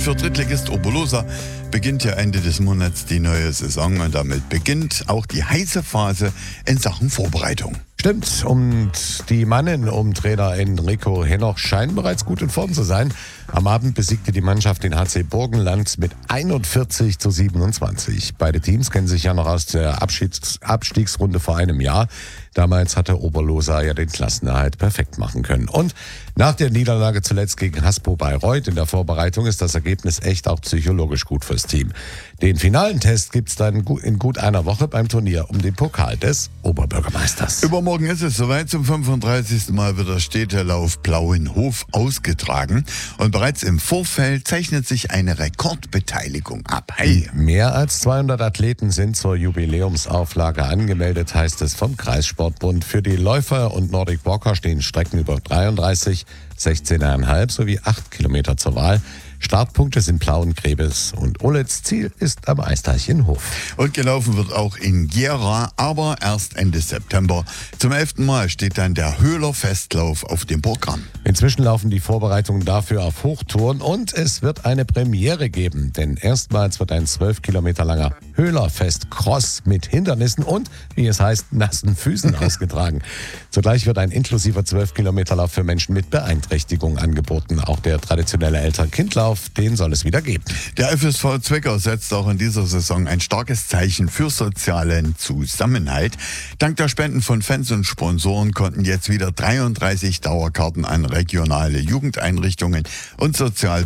Für Drittligist Oberlosa beginnt ja Ende des Monats die neue Saison und damit beginnt auch die heiße Phase in Sachen Vorbereitung. Stimmt, und die Mannen um Trainer Enrico Henoch scheinen bereits gut in Form zu sein. Am Abend besiegte die Mannschaft den HC Burgenland mit 41-27. Beide Teams kennen sich ja noch aus der Abstiegsrunde vor einem Jahr. Damals hatte Oberlosa ja den Klassenerhalt perfekt machen können. Und nach der Niederlage zuletzt gegen Hasbro Bayreuth in der Vorbereitung ist das Ergebnis echt auch psychologisch gut fürs Team. Den finalen Test gibt's dann in gut einer Woche beim Turnier um den Pokal des Oberbürgermeisters. Übermorgen ist es soweit, zum 35. Mal wird der Städtelauf Blauenhof ausgetragen. Und bereits im Vorfeld zeichnet sich eine Rekordbeteiligung ab. Hey. Mehr als 200 Athleten sind zur Jubiläumsauflage angemeldet, heißt es vom Kreissportbund. Für die Läufer und Nordic Walker stehen Strecken über 33, 16,5 sowie 8 Kilometer zur Wahl. Startpunkte sind Plauengräbes und Ohlitz. Ziel ist am Eisteich in Hof. Und gelaufen wird auch in Gera, aber erst Ende September. Zum 11. Mal steht dann der Höhler Festlauf auf dem Programm. Inzwischen laufen die Vorbereitungen dafür auf Hochtouren und es wird eine Premiere geben, denn erstmals wird ein 12 Kilometer langer Höhlerfest Cross mit Hindernissen und, wie es heißt, nassen Füßen ausgetragen. Zugleich wird ein inklusiver 12 Kilometer Lauf für Menschen mit Beeinträchtigung angeboten. Auch der traditionelle Eltern-Kind-Lauf, den soll es wieder geben. Der FSV Zwickau setzt auch in dieser Saison ein starkes Zeichen für sozialen Zusammenhalt. Dank der Spenden von Fans und Sponsoren konnten jetzt wieder 33 Dauerkarten an regionale Jugendeinrichtungen und sozial